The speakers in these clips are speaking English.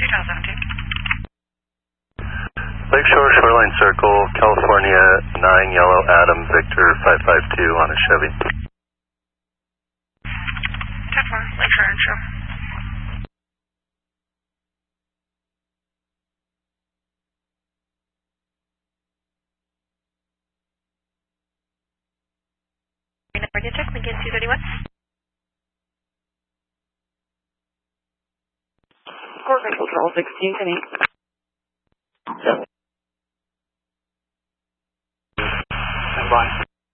Lakeshore Shoreline Circle, California, 9 Yellow Adam Victor 552 on a Chevy. 10-4, Lakeshore Intro. Number check, Lincoln 231. Corporate Control 16 to me. Stand by.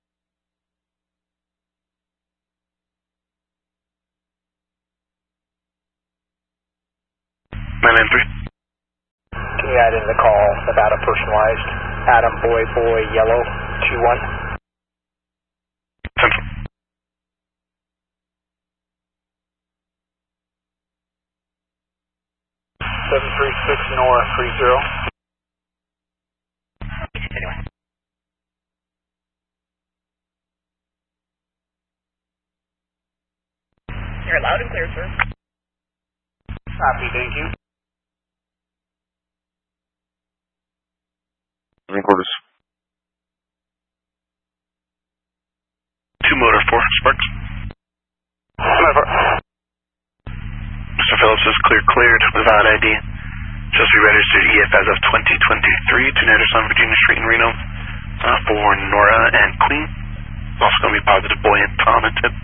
Can you add in the call about a personalized Adam Boy Yellow 21? 736 Nora 30. You're loud and clear, sir. Copy, thank you. Quarters. 2 motor 4, Sparks. Mr. Phillips is cleared without ID. Just be registered EF as of 2023 to Netterson, Virginia Street in Reno for Nora and Queen. Also going to be positive Boy and Tom and Tip.